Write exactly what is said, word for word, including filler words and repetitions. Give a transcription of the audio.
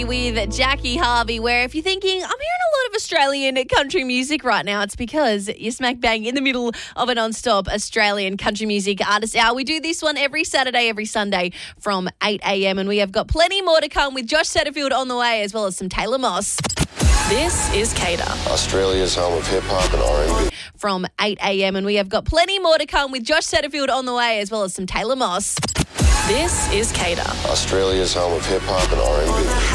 With Jackie Harvey, where if you're thinking, I'm hearing a lot of Australian country music right now, it's because you're smack bang in the middle of a non-stop Australian country music artist hour. We do this one every Saturday, every Sunday from eight a.m. and we have got plenty more to come with Josh Setterfield on the way, as well as some Taylor Moss. This is Cater. Australia's home of hip-hop and R and B. From eight a.m. and we have got plenty more to come with Josh Setterfield on the way, as well as some Taylor Moss. This is Cater. Australia's home of hip-hop and R and B.